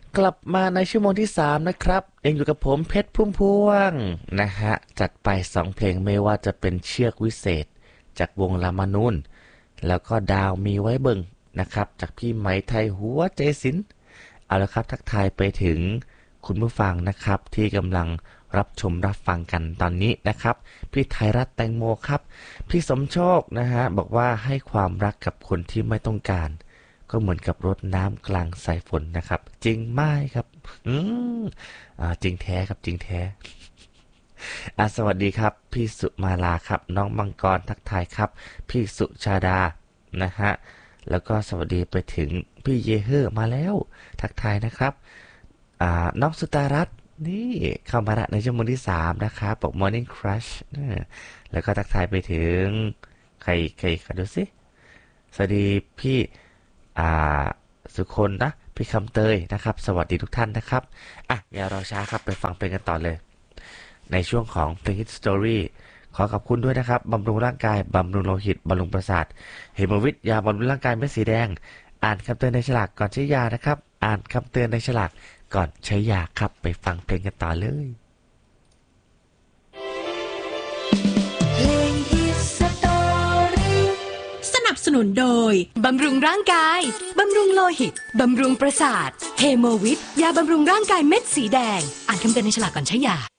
กลับมาในชั่วโมงที่3นะครับยังอยู่กับผมเพชรพุ่มพวงนะฮะจัดไป2เพลงไม่ว่าจะเป็นเชือกวิเศษจากวงลามานูนแล้วก็ดาวมีไว้เบิ่งนะครับจากพี่ไหมไทยหัวใจศิลป์เอาละครับทักทายไปถึงคุณผู้ฟังนะครับที่กำลังรับชมรับฟังกันตอนนี้นะครับพี่ไทยรัฐแตงโมครับพี่สมโชคนะฮะบอกว่าให้ความรักกับคนที่ไม่ต้องการก็เหมือนกับรดน้ำกลางสายฝนนะครับจริงไหมครับอืมจริงแท้ครับจริงแท้สวัสดีครับพี่สุมาลาครับน้องมังกรทักทายครับพี่สุชาดานะฮะแล้วก็สวัสดีไปถึงพี่เยเฮอร์มาแล้วทักทายนะครับน้องสุตารัตน์นี่เข้ามาละในชั่วโมงที่3นะครับบอก Morning Crush แล้วก็ทักทายไปถึงใครขอดูสิสวัสดีพี่อ่าสุคนนะพี่คำเตยนะครับสวัสดีทุกท่านนะครับอย่ารอช้าครับไปฟังเพลงกันต่อเลยในช่วงของเพลง Hit Story ขอขอบคุณด้วยนะครับบำรุงร่างกายบำรุงโลหิตบำรุงประสาทเฮโมวิทยาบำรุงร่างกายเม็ดสีแดงอ่านคำเตือนในฉลากก่อนใช้ยานะครับอ่านคำเตือนในฉลากก่อนใช้ยาครับไปฟังเพลงกันต่อเลยเพลง Hit Story สนับสนุนโดยบำรุงร่างกายบำรุงโลหิตบำรุงประสาทเฮโมวิทยาบำรุงร่างกายเม็ดสีแดงอ่านคำเตือนในฉลากก่อนใช้ยา